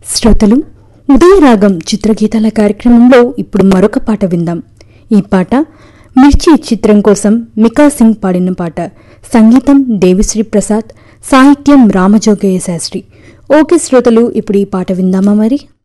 శ్రోతలు ఉదయరాగం చిత్రగీతాల కార్యక్రమంలో ఇప్పుడు మరొక పాట విందాం. ఈ పాట మిర్చి చిత్రం కోసం మికా సింగ్ పాడిన పాట. సంగీతం దేవిశ్రీ ప్రసాద్, సాహిత్యం రామజోగయ్య శాస్త్రి. ఓకే శ్రోతలు, ఇప్పుడు ఈ పాట విందామా మరి.